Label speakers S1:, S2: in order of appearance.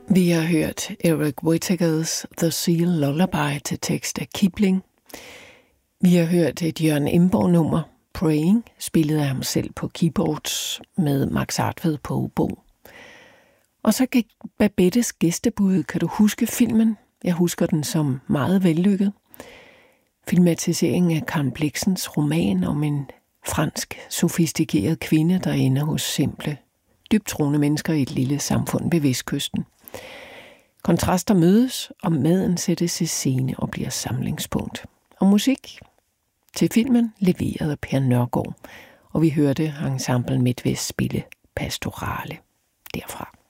S1: Vi har hørt Eric Whittakers The Seal Lullaby til tekst af Kipling. Vi har hørt et Jørgen Emborg-nummer, Praying, spillet af ham selv på keyboards med Max Artved på obo. Og så gik Babettes gæstebud. Kan du huske filmen? Jeg husker den som meget vellykket. Filmatiseringen af Karen Blixens roman om en fransk, sofistikeret kvinde, der ender hos simple, dybttroende mennesker i et lille samfund ved Vestkysten. Kontraster mødes, og maden sættes i scene og bliver samlingspunkt. Og musik til filmen leveret af Per Nørgaard, og vi hørte Ensemble Midtvest spille Pastorale derfra.